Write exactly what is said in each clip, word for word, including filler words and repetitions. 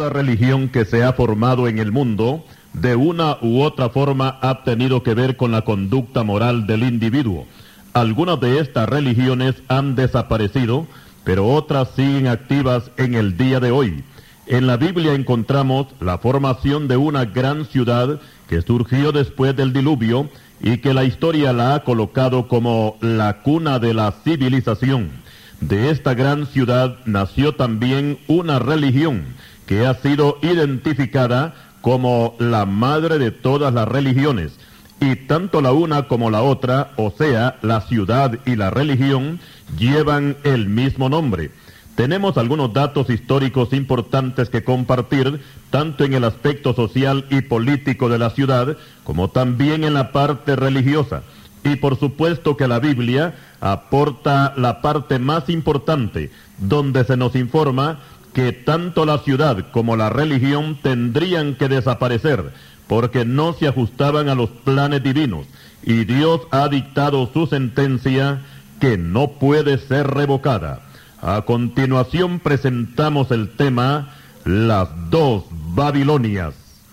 Toda religión que se ha formado en el mundo, de una u otra forma ha tenido que ver con la conducta moral del individuo. Algunas de estas religiones han desaparecido, pero otras siguen activas en el día de hoy. En la Biblia encontramos la formación de una gran ciudad que surgió después del diluvio y que la historia la ha colocado como la cuna de la civilización. De esta gran ciudad nació también una religión que ha sido identificada como la madre de todas las religiones, y tanto la una como la otra, o sea, la ciudad y la religión, llevan el mismo nombre. Tenemos algunos datos históricos importantes que compartir, tanto en el aspecto social y político de la ciudad, como también en la parte religiosa. Y por supuesto que la Biblia aporta la parte más importante, donde se nos informa que tanto la ciudad como la religión tendrían que desaparecer, porque no se ajustaban a los planes divinos, y Dios ha dictado su sentencia que no puede ser revocada. A continuación presentamos el tema Las dos Babilonias.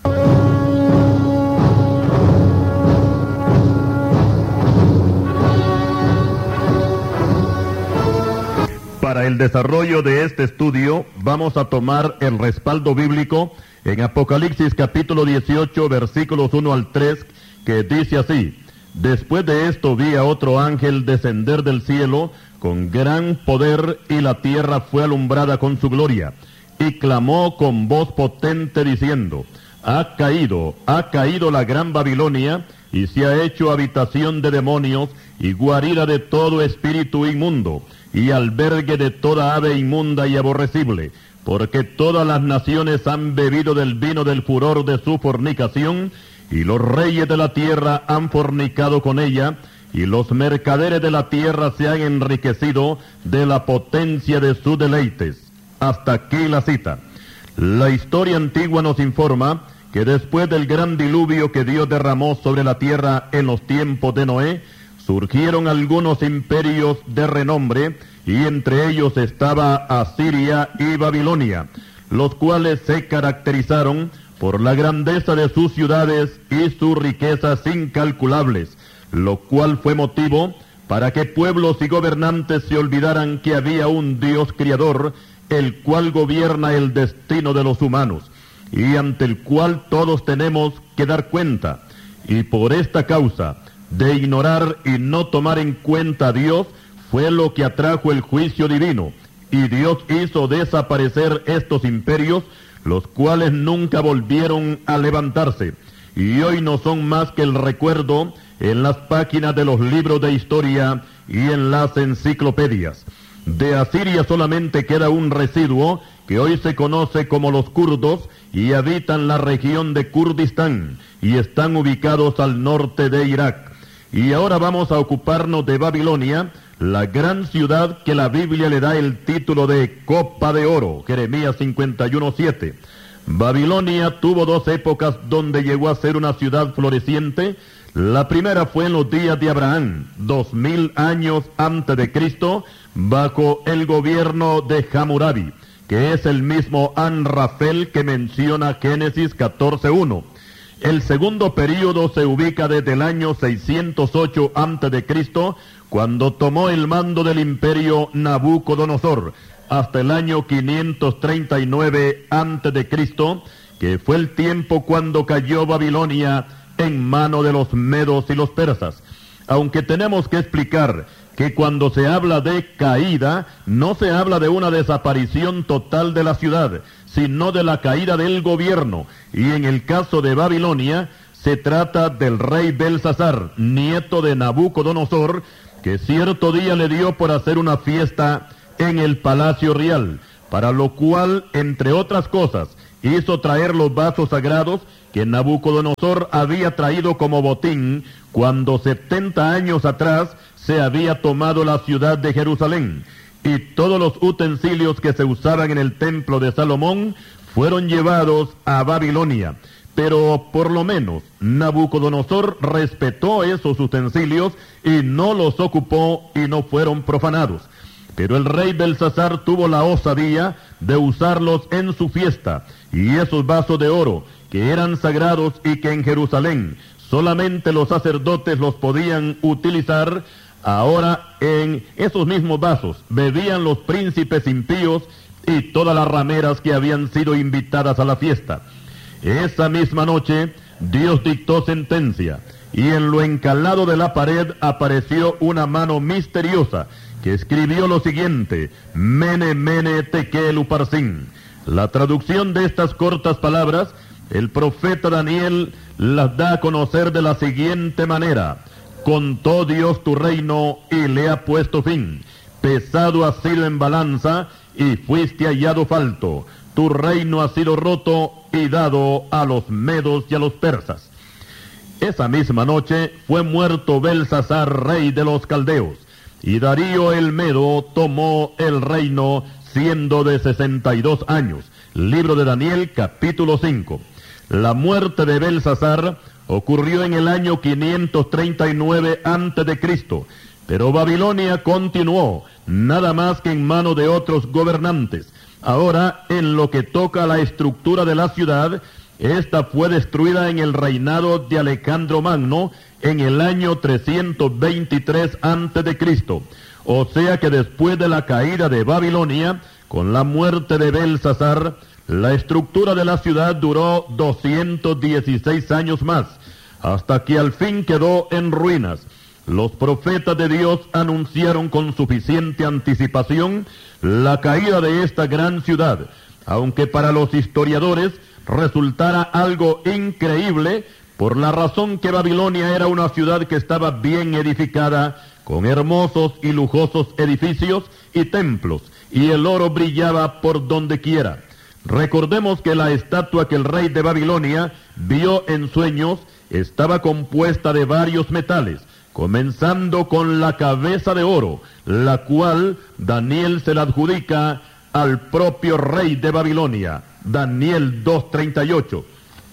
Para el desarrollo de este estudio vamos a tomar el respaldo bíblico en Apocalipsis capítulo dieciocho versículos uno al tres, que dice así: Después de esto vi a otro ángel descender del cielo con gran poder, y la tierra fue alumbrada con su gloria, y clamó con voz potente diciendo: Ha caído, ha caído la gran Babilonia, y se ha hecho habitación de demonios, y guarida de todo espíritu inmundo, y albergue de toda ave inmunda y aborrecible, porque todas las naciones han bebido del vino del furor de su fornicación, y los reyes de la tierra han fornicado con ella, y los mercaderes de la tierra se han enriquecido de la potencia de sus deleites. Hasta aquí la cita. La historia antigua nos informa que después del gran diluvio que Dios derramó sobre la tierra en los tiempos de Noé, surgieron algunos imperios de renombre, y entre ellos estaba Asiria y Babilonia, los cuales se caracterizaron por la grandeza de sus ciudades y sus riquezas incalculables, lo cual fue motivo para que pueblos y gobernantes se olvidaran que había un Dios criador, el cual gobierna el destino de los humanos, y ante el cual todos tenemos que dar cuenta. Y por esta causa de ignorar y no tomar en cuenta a Dios, fue lo que atrajo el juicio divino, y Dios hizo desaparecer estos imperios, los cuales nunca volvieron a levantarse, y hoy no son más que el recuerdo en las páginas de los libros de historia y en las enciclopedias. De Asiria solamente queda un residuo que hoy se conoce como los kurdos, y habitan la región de Kurdistán, y están ubicados al norte de Irak. Y ahora vamos a ocuparnos de Babilonia, la gran ciudad que la Biblia le da el título de Copa de Oro, Jeremías cincuenta y uno siete. Babilonia tuvo dos épocas donde llegó a ser una ciudad floreciente. La primera fue en los días de Abraham, dos mil años antes de Cristo, bajo el gobierno de Hammurabi, que es el mismo Amrafel que menciona Génesis catorce uno. El segundo período se ubica desde el año seiscientos ocho antes de Cristo, cuando tomó el mando del imperio Nabucodonosor, hasta el año quinientos treinta y nueve antes de Cristo, que fue el tiempo cuando cayó Babilonia en mano de los medos y los persas. Aunque tenemos que explicar que cuando se habla de caída, no se habla de una desaparición total de la ciudad, sino de la caída del gobierno, y en el caso de Babilonia, se trata del rey Belsasar, nieto de Nabucodonosor, que cierto día le dio por hacer una fiesta en el palacio real, para lo cual, entre otras cosas, hizo traer los vasos sagrados que Nabucodonosor había traído como botín cuando setenta años atrás se había tomado la ciudad de Jerusalén, y todos los utensilios que se usaban en el templo de Salomón fueron llevados a Babilonia. Pero por lo menos Nabucodonosor respetó esos utensilios y no los ocupó y no fueron profanados. Pero el rey Belsasar tuvo la osadía de usarlos en su fiesta, y esos vasos de oro, que eran sagrados y que en Jerusalén solamente los sacerdotes los podían utilizar, ahora en esos mismos vasos bebían los príncipes impíos y todas las rameras que habían sido invitadas a la fiesta. Esa misma noche Dios dictó sentencia, y en lo encalado de la pared apareció una mano misteriosa que escribió lo siguiente: Mene, Mene, Tekel, Uparsin. La traducción de estas cortas palabras, el profeta Daniel las da a conocer de la siguiente manera: contó Dios tu reino y le ha puesto fin. Pesado has sido en balanza y fuiste hallado falto. Tu reino ha sido roto y dado a los medos y a los persas. Esa misma noche fue muerto Belsasar, rey de los caldeos, y Darío el Medo tomó el reino siendo de sesenta y dos años. Libro de Daniel, capítulo cinco. La muerte de Belsasar ocurrió en el año quinientos treinta y nueve antes de Cristo, pero Babilonia continuó, nada más que en manos de otros gobernantes. Ahora, en lo que toca a la estructura de la ciudad, esta fue destruida en el reinado de Alejandro Magno en el año trescientos veintitrés antes de Cristo. O sea que después de la caída de Babilonia, con la muerte de Belsasar, la estructura de la ciudad duró doscientos dieciséis años más, hasta que al fin quedó en ruinas. Los profetas de Dios anunciaron con suficiente anticipación la caída de esta gran ciudad, aunque para los historiadores resultara algo increíble, por la razón que Babilonia era una ciudad que estaba bien edificada, con hermosos y lujosos edificios y templos, y el oro brillaba por donde quiera. Recordemos que la estatua que el rey de Babilonia vio en sueños estaba compuesta de varios metales, comenzando con la cabeza de oro, la cual Daniel se la adjudica al propio rey de Babilonia. Daniel dos treinta y ocho.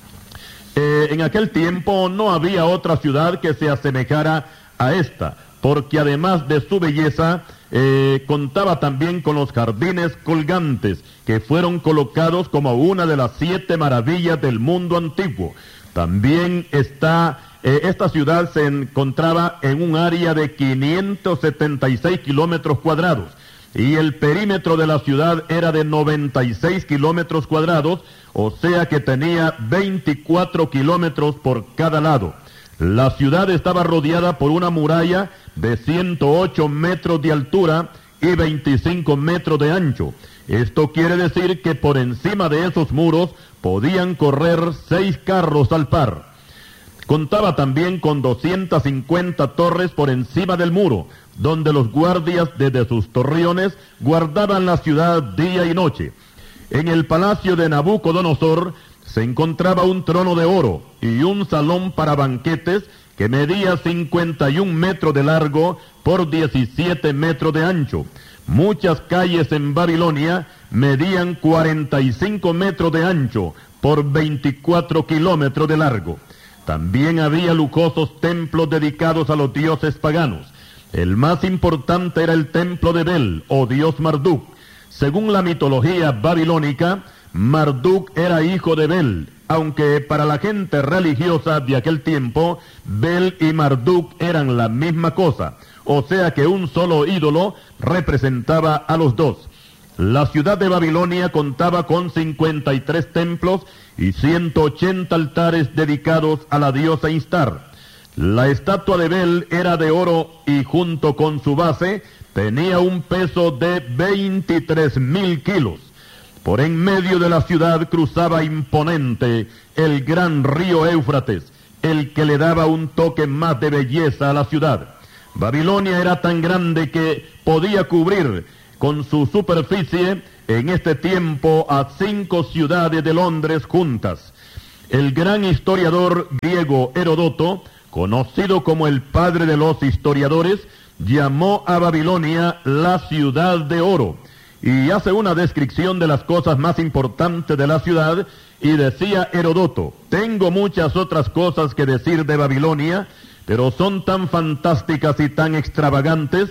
Eh, en aquel tiempo no había otra ciudad que se asemejara a esta, porque además de su belleza, eh, contaba también con los jardines colgantes, que fueron colocados como una de las siete maravillas del mundo antiguo. También está, eh, esta ciudad se encontraba en un área de quinientos setenta y seis kilómetros cuadrados, y el perímetro de la ciudad era de noventa y seis kilómetros cuadrados, o sea que tenía veinticuatro kilómetros por cada lado. La ciudad estaba rodeada por una muralla de ciento ocho metros de altura y veinticinco metros de ancho. Esto quiere decir que por encima de esos muros podían correr seis carros al par. Contaba también con doscientas cincuenta torres por encima del muro, donde los guardias desde sus torreones guardaban la ciudad día y noche. En el palacio de Nabucodonosor se encontraba un trono de oro y un salón para banquetes que medía cincuenta y un metros de largo por diecisiete metros de ancho. Muchas calles en Babilonia medían cuarenta y cinco metros de ancho por veinticuatro kilómetros de largo. También había lujosos templos dedicados a los dioses paganos. El más importante era el templo de Bel, o dios Marduk. Según la mitología babilónica, Marduk era hijo de Bel, aunque para la gente religiosa de aquel tiempo, Bel y Marduk eran la misma cosa, o sea que un solo ídolo representaba a los dos. La ciudad de Babilonia contaba con cincuenta y tres templos y ciento ochenta altares dedicados a la diosa Instar. La estatua de Bel era de oro y junto con su base tenía un peso de veintitrés mil kilos. Por en medio de la ciudad cruzaba imponente el gran río Éufrates, el que le daba un toque más de belleza a la ciudad. Babilonia era tan grande que podía cubrir con su superficie en este tiempo a cinco ciudades de Londres juntas. El gran historiador griego Heródoto, conocido como el padre de los historiadores, llamó a Babilonia la ciudad de oro, y hace una descripción de las cosas más importantes de la ciudad, y decía Heródoto: tengo muchas otras cosas que decir de Babilonia, pero son tan fantásticas y tan extravagantes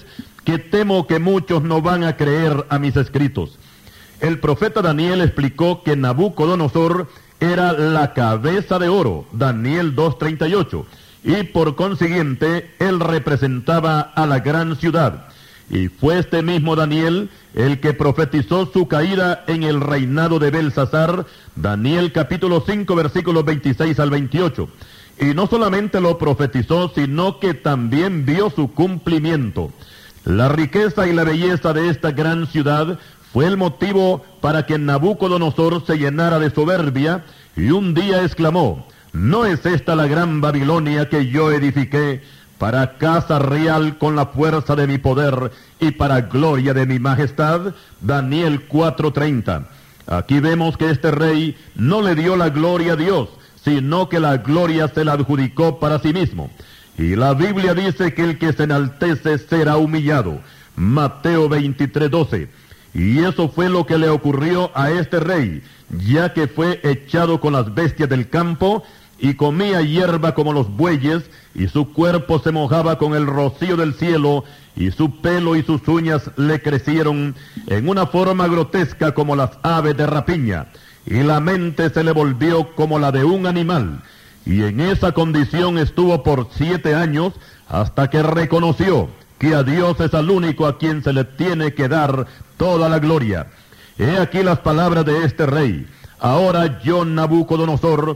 que temo que muchos no van a creer a mis escritos. El profeta Daniel explicó que Nabucodonosor era la cabeza de oro, Daniel dos treinta y ocho, y por consiguiente él representaba a la gran ciudad. Y fue este mismo Daniel el que profetizó su caída en el reinado de Belsasar, Daniel capítulo cinco, versículos veintiséis al veintiocho. Y no solamente lo profetizó, sino que también vio su cumplimiento. La riqueza y la belleza de esta gran ciudad fue el motivo para que Nabucodonosor se llenara de soberbia y un día exclamó: ¿no es esta la gran Babilonia que yo edifiqué para casa real con la fuerza de mi poder y para gloria de mi majestad? Daniel cuatro treinta. Aquí vemos que este rey no le dio la gloria a Dios, sino que la gloria se la adjudicó para sí mismo. Y la Biblia dice que el que se enaltece será humillado. Mateo veintitrés doce. Y eso fue lo que le ocurrió a este rey, ya que fue echado con las bestias del campo y comía hierba como los bueyes, y su cuerpo se mojaba con el rocío del cielo, y su pelo y sus uñas le crecieron en una forma grotesca como las aves de rapiña, y la mente se le volvió como la de un animal. Y en esa condición estuvo por siete años, hasta que reconoció que a Dios es al único a quien se le tiene que dar toda la gloria. He aquí las palabras de este rey: ahora yo, Nabucodonosor,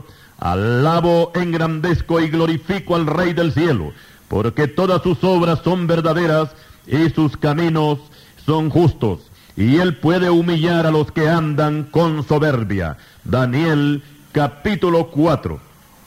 alabo, engrandezco y glorifico al Rey del cielo, porque todas sus obras son verdaderas y sus caminos son justos, y él puede humillar a los que andan con soberbia. Daniel capítulo cuatro.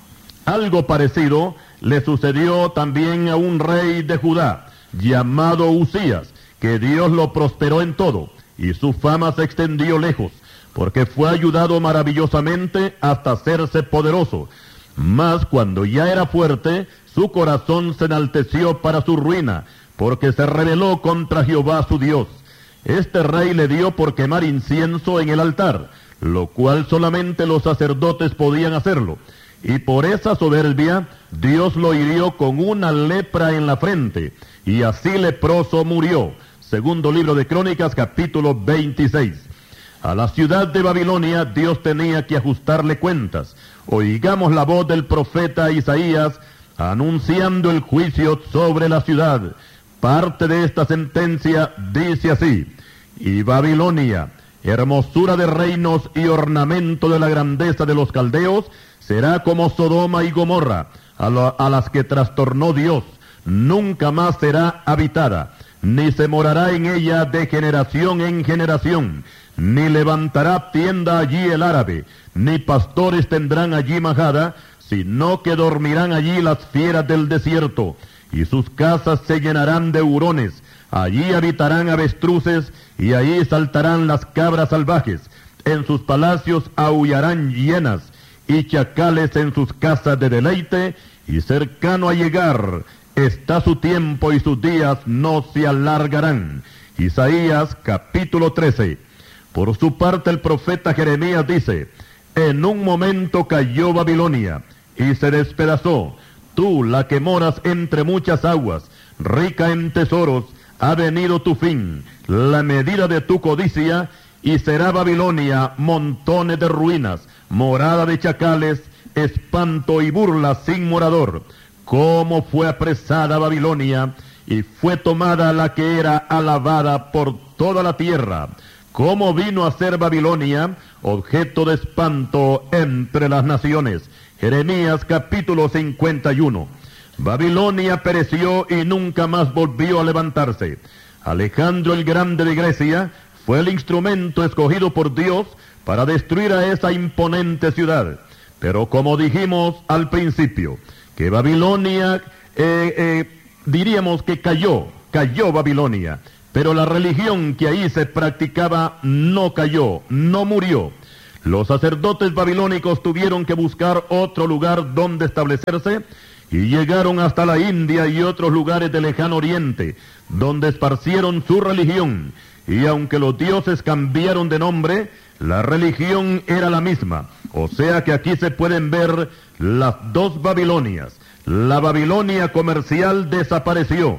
Algo parecido le sucedió también a un rey de Judá, llamado Usías, que Dios lo prosperó en todo, y su fama se extendió lejos, porque fue ayudado maravillosamente hasta hacerse poderoso. Mas cuando ya era fuerte, su corazón se enalteció para su ruina, porque se rebeló contra Jehová su Dios. Este rey le dio por quemar incienso en el altar, lo cual solamente los sacerdotes podían hacerlo. Y por esa soberbia, Dios lo hirió con una lepra en la frente, y así leproso murió. Segundo libro de Crónicas, capítulo veintiséis. A la ciudad de Babilonia Dios tenía que ajustarle cuentas. Oigamos la voz del profeta Isaías anunciando el juicio sobre la ciudad. Parte de esta sentencia dice así: y Babilonia, hermosura de reinos y ornamento de la grandeza de los caldeos, será como Sodoma y Gomorra, a, lo, a las que trastornó Dios. Nunca más será habitada, ni se morará en ella de generación en generación, ni levantará tienda allí el árabe, ni pastores tendrán allí majada, sino que dormirán allí las fieras del desierto, y sus casas se llenarán de hurones. Allí habitarán avestruces, y allí saltarán las cabras salvajes. En sus palacios aullarán hienas, y chacales en sus casas de deleite, y cercano a llegar está su tiempo, y sus días no se alargarán. Isaías capítulo trece. Por su parte el profeta Jeremías dice: en un momento cayó Babilonia, y se despedazó. Tú, la que moras entre muchas aguas, rica en tesoros, ha venido tu fin, la medida de tu codicia, y será Babilonia montones de ruinas, morada de chacales, espanto y burla sin morador. Cómo fue apresada Babilonia, y fue tomada la que era alabada por toda la tierra. Cómo vino a ser Babilonia objeto de espanto entre las naciones. Jeremías capítulo cincuenta y uno. Babilonia pereció y nunca más volvió a levantarse. Alejandro el Grande de Grecia fue el instrumento escogido por Dios para destruir a esa imponente ciudad. Pero como dijimos al principio, que Babilonia, eh, eh, diríamos que cayó, cayó Babilonia, pero la religión que ahí se practicaba no cayó, no murió. Los sacerdotes babilónicos tuvieron que buscar otro lugar donde establecerse, y llegaron hasta la India y otros lugares del lejano oriente, donde esparcieron su religión, y aunque los dioses cambiaron de nombre, la religión era la misma. O sea que aquí se pueden ver las dos Babilonias. La Babilonia comercial desapareció.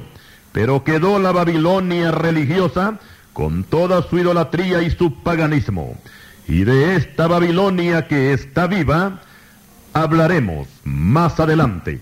pero quedó la Babilonia religiosa con toda su idolatría y su paganismo. Y de esta Babilonia que está viva, hablaremos más adelante.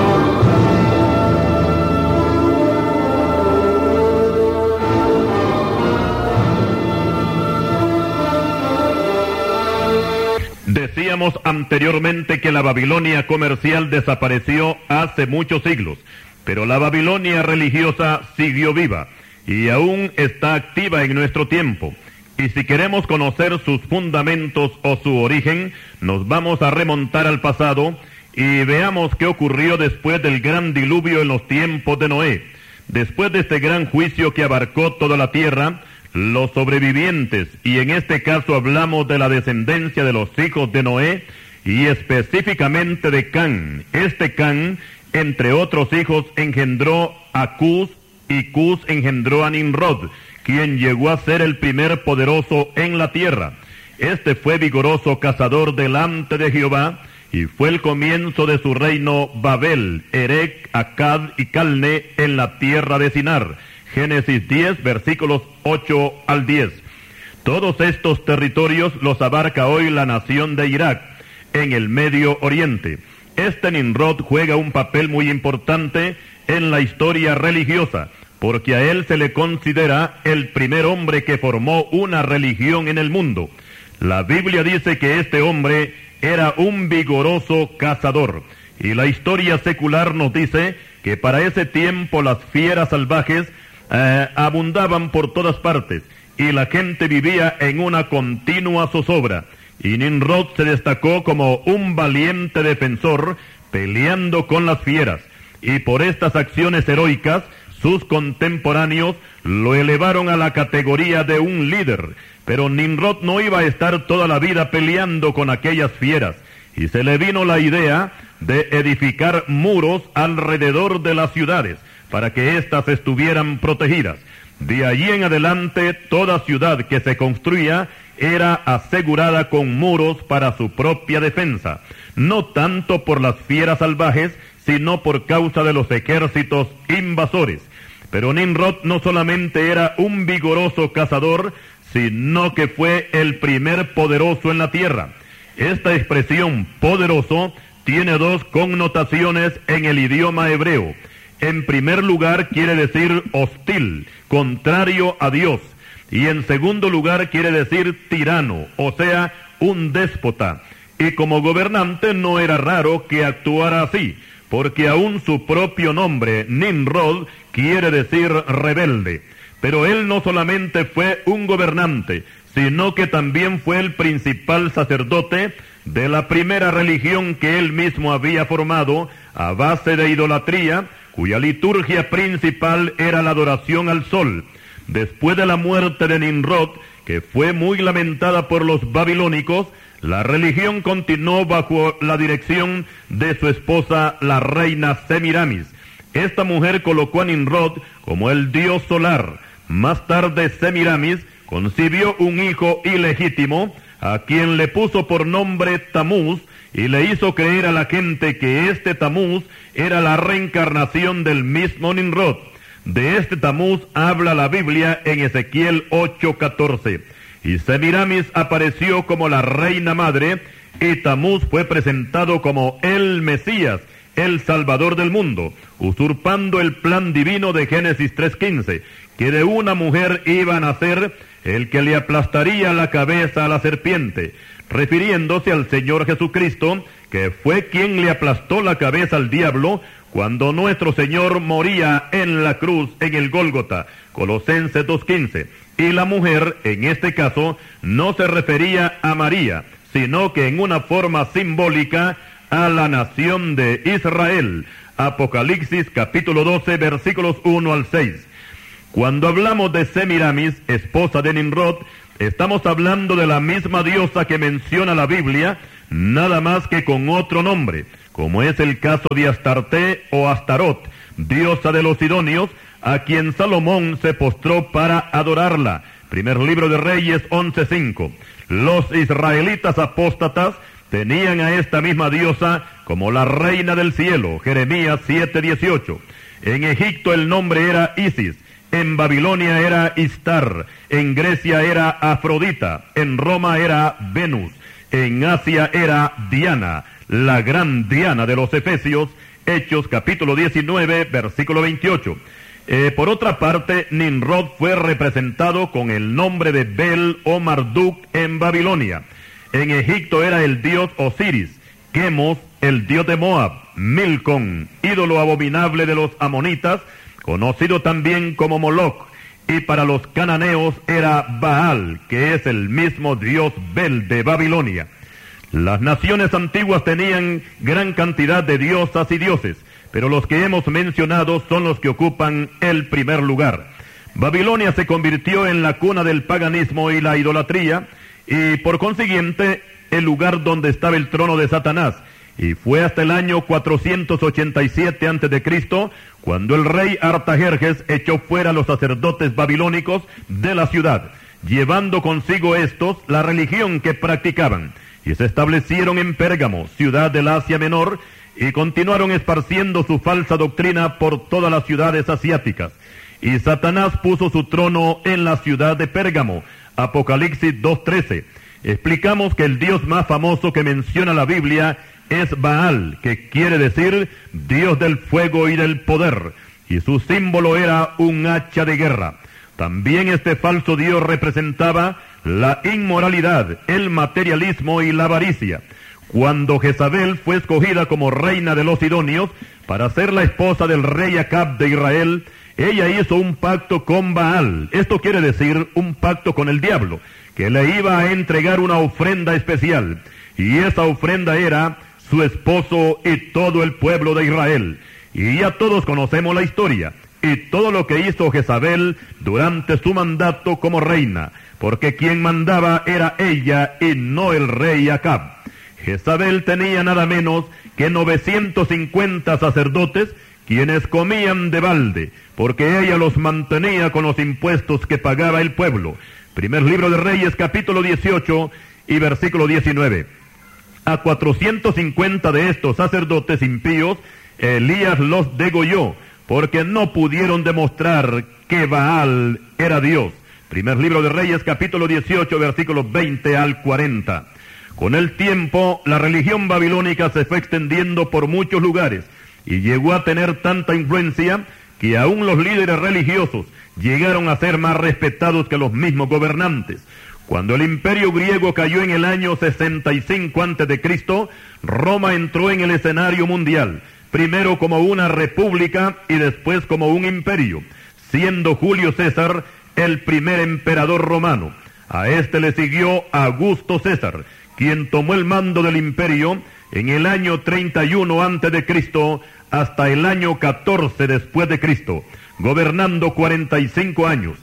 Decíamos anteriormente que la Babilonia comercial desapareció hace muchos siglos, pero la Babilonia religiosa siguió viva y aún está activa en nuestro tiempo. Y si queremos conocer sus fundamentos o su origen, nos vamos a remontar al pasado y veamos qué ocurrió después del gran diluvio en los tiempos de Noé. Después de este gran juicio que abarcó toda la tierra, los sobrevivientes, y en este caso hablamos de la descendencia de los hijos de Noé, y específicamente de Can. Este Can, entre otros hijos, engendró a Cus, y Cus engendró a Nimrod, quien llegó a ser el primer poderoso en la tierra. Este fue vigoroso cazador delante de Jehová, y fue el comienzo de su reino Babel, Erec, Akkad y Calne en la tierra de Sinar. Génesis diez, versículos ocho al diez. Todos estos territorios los abarca hoy la nación de Irak, en el Medio Oriente. Este Nimrod juega un papel muy importante en la historia religiosa, porque a él se le considera el primer hombre que formó una religión en el mundo. La Biblia dice que este hombre era un vigoroso cazador, y la historia secular nos dice que para ese tiempo las fieras salvajes Eh, abundaban por todas partes, y la gente vivía en una continua zozobra, y Nimrod se destacó como un valiente defensor, peleando con las fieras, y por estas acciones heroicas, sus contemporáneos lo elevaron a la categoría de un líder. Pero Nimrod no iba a estar toda la vida peleando con aquellas fieras, y se le vino la idea de edificar muros alrededor de las ciudades, para que éstas estuvieran protegidas. De allí en adelante, toda ciudad que se construía era asegurada con muros para su propia defensa, no tanto por las fieras salvajes, sino por causa de los ejércitos invasores. Pero Nimrod no solamente era un vigoroso cazador, sino que fue el primer poderoso en la tierra. Esta expresión poderoso tiene dos connotaciones en el idioma hebreo. En primer lugar quiere decir hostil, contrario a Dios. Y en segundo lugar quiere decir tirano, o sea, un déspota. Y como gobernante no era raro que actuara así, porque aún su propio nombre, Nimrod, quiere decir rebelde. Pero él no solamente fue un gobernante, sino que también fue el principal sacerdote de la primera religión que él mismo había formado a base de idolatría, cuya liturgia principal era la adoración al sol. Después de la muerte de Nimrod, que fue muy lamentada por los babilónicos, la religión continuó bajo la dirección de su esposa, la reina Semiramis. Esta mujer colocó a Nimrod como el dios solar. Más tarde Semiramis concibió un hijo ilegítimo, a quien le puso por nombre Tamuz, y le hizo creer a la gente que este Tamuz era la reencarnación del mismo Nimrod. De este Tamuz habla la Biblia en Ezequiel ocho catorce. Y Semiramis apareció como la reina madre, y Tamuz fue presentado como el Mesías, el Salvador del mundo, usurpando el plan divino de Génesis tres quince, que de una mujer iba a nacer el que le aplastaría la cabeza a la serpiente, refiriéndose al Señor Jesucristo, que fue quien le aplastó la cabeza al diablo cuando nuestro Señor moría en la cruz en el Gólgota, Colosenses dos quince. Y la mujer, en este caso, no se refería a María, sino que en una forma simbólica a la nación de Israel. Apocalipsis capítulo doce, versículos uno al seis. Cuando hablamos de Semiramis, esposa de Nimrod, estamos hablando de la misma diosa que menciona la Biblia, nada más que con otro nombre, como es el caso de Astarte o Astarot, diosa de los sidonios, a quien Salomón se postró para adorarla. Primer libro de Reyes once cinco. Los israelitas apóstatas tenían a esta misma diosa como la reina del cielo, Jeremías siete dieciocho. En Egipto el nombre era Isis, en Babilonia era Istar, en Grecia era Afrodita, en Roma era Venus, en Asia era Diana, la gran Diana de los Efesios. Hechos capítulo diecinueve, versículo veintiocho. Eh, por otra parte, Nimrod fue representado con el nombre de Bel o Marduk en Babilonia. En Egipto era el dios Osiris, Quemos, el dios de Moab, Milcom, ídolo abominable de los amonitas, conocido también como Moloch, y para los cananeos era Baal, que es el mismo dios Bel de Babilonia. Las naciones antiguas tenían gran cantidad de diosas y dioses, pero los que hemos mencionado son los que ocupan el primer lugar. Babilonia se convirtió en la cuna del paganismo y la idolatría, y por consiguiente el lugar donde estaba el trono de Satanás, y fue hasta el año cuatrocientos ochenta y siete antes de Cristo cuando el rey Artajerjes echó fuera a los sacerdotes babilónicos de la ciudad, llevando consigo estos la religión que practicaban, y se establecieron en Pérgamo, ciudad del Asia Menor, y continuaron esparciendo su falsa doctrina por todas las ciudades asiáticas. Y Satanás puso su trono en la ciudad de Pérgamo. Apocalipsis dos trece. Explicamos que el dios más famoso que menciona la Biblia es Baal, que quiere decir Dios del fuego y del poder, y su símbolo era un hacha de guerra. También este falso dios representaba la inmoralidad, el materialismo y la avaricia. Cuando Jezabel fue escogida como reina de los sidonios para ser la esposa del rey Acab de Israel, ella hizo un pacto con Baal. Esto quiere decir un pacto con el diablo, que le iba a entregar una ofrenda especial, y esa ofrenda era su esposo y todo el pueblo de Israel. Y ya todos conocemos la historia y todo lo que hizo Jezabel durante su mandato como reina, porque quien mandaba era ella y no el rey Acab. Jezabel tenía nada menos que novecientos cincuenta sacerdotes, quienes comían de balde, porque ella los mantenía con los impuestos que pagaba el pueblo. Primer libro de Reyes, capítulo dieciocho y versículo diecinueve. A cuatrocientos cincuenta de estos sacerdotes impíos, Elías los degolló, porque no pudieron demostrar que Baal era Dios. Primer libro de Reyes, capítulo dieciocho, versículos veinte al cuarenta. Con el tiempo, la religión babilónica se fue extendiendo por muchos lugares, y llegó a tener tanta influencia que aún los líderes religiosos llegaron a ser más respetados que los mismos gobernantes. Cuando el imperio griego cayó en el año sesenta y cinco antes de Cristo, Roma entró en el escenario mundial, primero como una república y después como un imperio, siendo Julio César el primer emperador romano. A este le siguió Augusto César, quien tomó el mando del imperio en el año treinta y uno antes de Cristo hasta el año catorce después de Cristo, gobernando cuarenta y cinco años.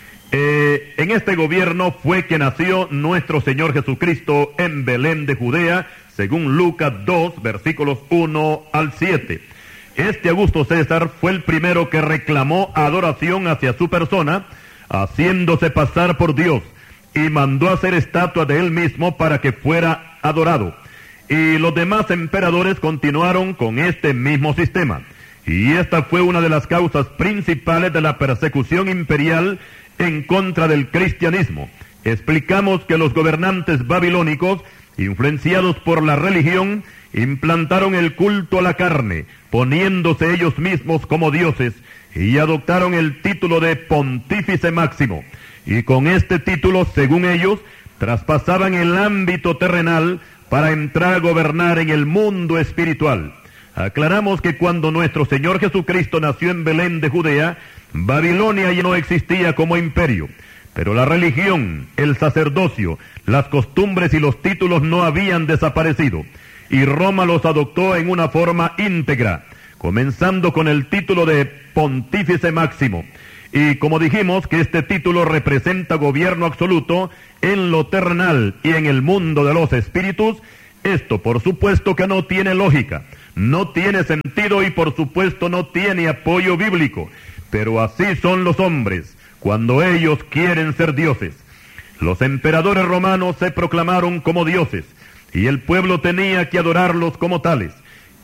Eh, en este gobierno fue que nació nuestro Señor Jesucristo en Belén de Judea, según Lucas dos, versículos uno al siete. Este Augusto César fue el primero que reclamó adoración hacia su persona, haciéndose pasar por Dios, y mandó hacer estatua de él mismo para que fuera adorado. Y los demás emperadores continuaron con este mismo sistema. Y esta fue una de las causas principales de la persecución imperial en contra del cristianismo. Explicamos que los gobernantes babilónicos, influenciados por la religión, implantaron el culto a la carne, poniéndose ellos mismos como dioses, y adoptaron el título de Pontífice Máximo. Y con este título, según ellos, traspasaban el ámbito terrenal para entrar a gobernar en el mundo espiritual. Aclaramos que cuando nuestro Señor Jesucristo nació en Belén de Judea, Babilonia ya no existía como imperio, pero la religión, el sacerdocio, las costumbres y los títulos no habían desaparecido, y Roma los adoptó en una forma íntegra, comenzando con el título de Pontífice Máximo. Y como dijimos que este título representa gobierno absoluto en lo terrenal y en el mundo de los espíritus, esto por supuesto que no tiene lógica, no tiene sentido y por supuesto no tiene apoyo bíblico, pero así son los hombres cuando ellos quieren ser dioses. Los emperadores romanos se proclamaron como dioses y el pueblo tenía que adorarlos como tales.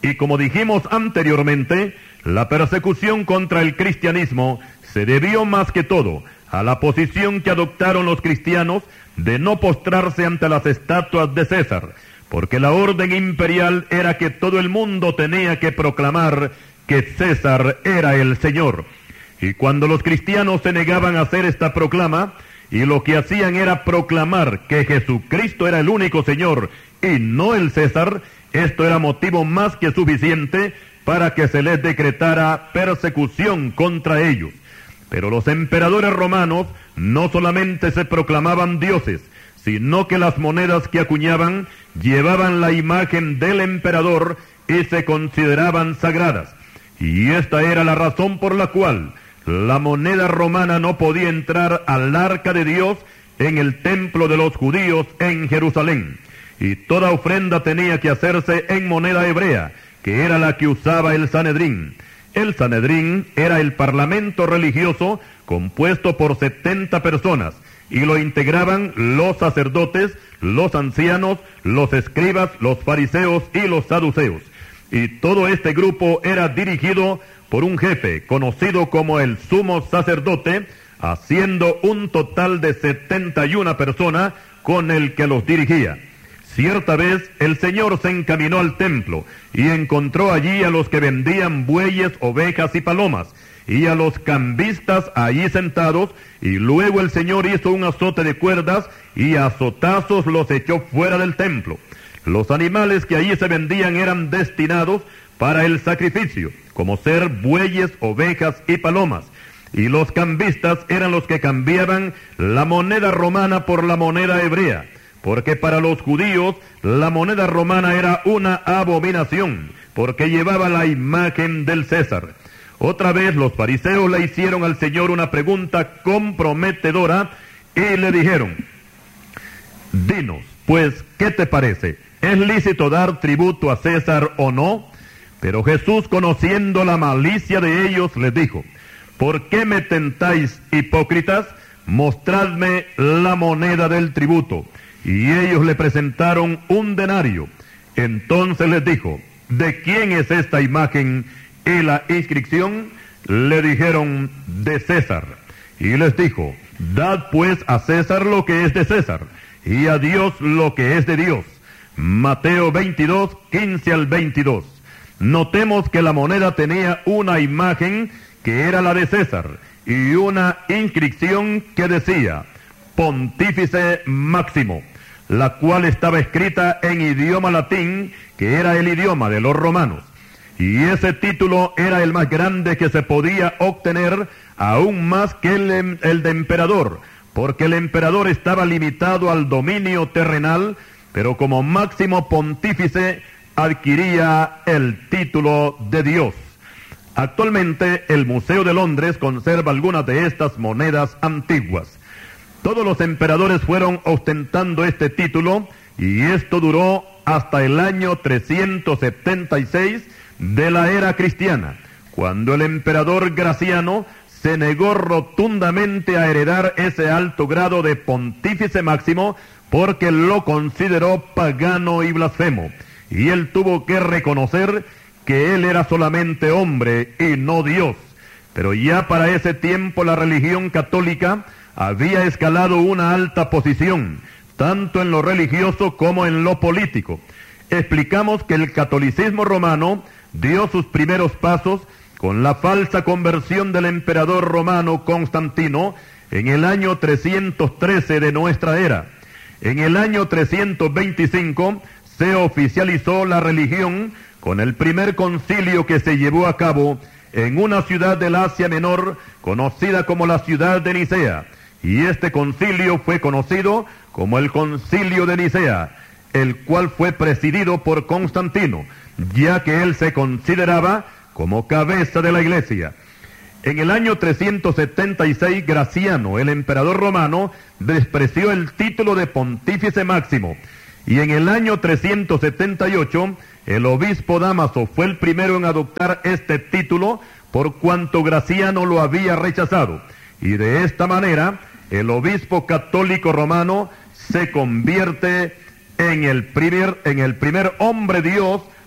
Y como dijimos anteriormente, la persecución contra el cristianismo se debió más que todo a la posición que adoptaron los cristianos de no postrarse ante las estatuas de César, porque la orden imperial era que todo el mundo tenía que proclamar que César era el Señor. Y cuando los cristianos se negaban a hacer esta proclama, y lo que hacían era proclamar que Jesucristo era el único Señor y no el César, esto era motivo más que suficiente para que se les decretara persecución contra ellos. Pero los emperadores romanos no solamente se proclamaban dioses, sino que las monedas que acuñaban llevaban la imagen del emperador y se consideraban sagradas. Y esta era la razón por la cual la moneda romana no podía entrar al arca de Dios en el templo de los judíos en Jerusalén. Y toda ofrenda tenía que hacerse en moneda hebrea, que era la que usaba el Sanedrín. El Sanedrín era el parlamento religioso compuesto por setenta personas, y lo integraban los sacerdotes, los ancianos, los escribas, los fariseos y los saduceos. Y todo este grupo era dirigido por un jefe, conocido como el sumo sacerdote, haciendo un total de setenta y una personas con el que los dirigía. Cierta vez el Señor se encaminó al templo y encontró allí a los que vendían bueyes, ovejas y palomas, y a los cambistas allí sentados, y luego el Señor hizo un azote de cuerdas y a azotazos los echó fuera del templo. Los animales que allí se vendían eran destinados para el sacrificio, como ser bueyes, ovejas y palomas, y los cambistas eran los que cambiaban la moneda romana por la moneda hebrea, porque para los judíos la moneda romana era una abominación, porque llevaba la imagen del César. Otra vez los fariseos le hicieron al Señor una pregunta comprometedora y le dijeron: dinos, pues, ¿qué te parece? ¿Es lícito dar tributo a César o no? Pero Jesús, conociendo la malicia de ellos, les dijo: ¿por qué me tentáis, hipócritas? Mostradme la moneda del tributo. Y ellos le presentaron un denario. Entonces les dijo: ¿de quién es esta imagen y la inscripción? Le dijeron: de César. Y les dijo: dad pues a César lo que es de César, y a Dios lo que es de Dios. Mateo veintidós, quince al veintidós. Notemos que la moneda tenía una imagen que era la de César, y una inscripción que decía Pontífice Máximo, la cual estaba escrita en idioma latín, que era el idioma de los romanos. Y ese título era el más grande que se podía obtener, aún más que el, el de emperador, porque el emperador estaba limitado al dominio terrenal, pero como máximo pontífice adquiría el título de Dios. Actualmente el Museo de Londres conserva algunas de estas monedas antiguas. Todos los emperadores fueron ostentando este título, y esto duró hasta el año trescientos setenta y seis de la era cristiana, cuando el emperador Graciano se negó rotundamente a heredar ese alto grado de pontífice máximo, porque lo consideró pagano y blasfemo, y él tuvo que reconocer que él era solamente hombre y no Dios. Pero ya para ese tiempo la religión católica había escalado una alta posición, tanto en lo religioso como en lo político. Explicamos que el catolicismo romano dio sus primeros pasos con la falsa conversión del emperador romano Constantino en el año trescientos trece de nuestra era. En el año trescientos veinticinco se oficializó la religión con el primer concilio que se llevó a cabo en una ciudad del Asia Menor conocida como la ciudad de Nicea, y este concilio fue conocido como el Concilio de Nicea, el cual fue presidido por Constantino, ya que él se consideraba como cabeza de la iglesia. En el año trescientos setenta y seis, Graciano, el emperador romano, despreció el título de pontífice máximo, y en el año trescientos setenta y ocho, el obispo Dámaso fue el primero en adoptar este título, por cuanto Graciano lo había rechazado, y de esta manera el obispo católico romano se convierte en el primer, en el primer hombre Dios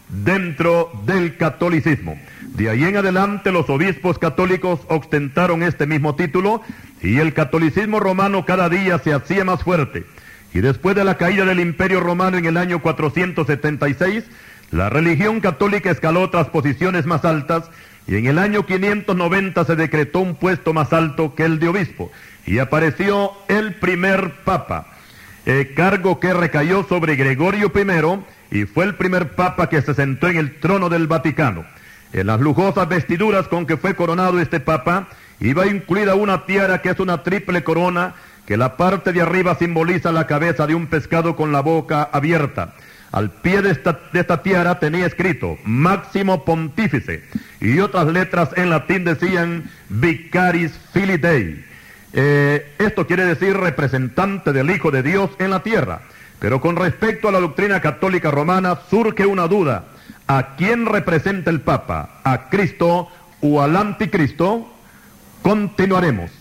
dentro del catolicismo. De ahí en adelante los obispos católicos ostentaron este mismo título y el catolicismo romano cada día se hacía más fuerte. Y después de la caída del Imperio Romano en el año cuatrocientos setenta y seis, la religión católica escaló otras posiciones más altas y en el año quinientos noventa se decretó un puesto más alto que el de obispo y apareció el primer papa, eh, cargo que recayó sobre Gregorio primero y fue el primer papa que se sentó en el trono del Vaticano. En las lujosas vestiduras con que fue coronado este papa iba incluida una tiara que es una triple corona, que la parte de arriba simboliza la cabeza de un pescado con la boca abierta. Al pie de esta, de esta tiara tenía escrito Máximo Pontífice y otras letras en latín decían Vicaris Filii Dei. Eh, esto quiere decir representante del Hijo de Dios en la tierra. Pero con respecto a la doctrina católica romana surge una duda. ¿A quién representa el Papa? ¿A Cristo o al Anticristo? Continuaremos.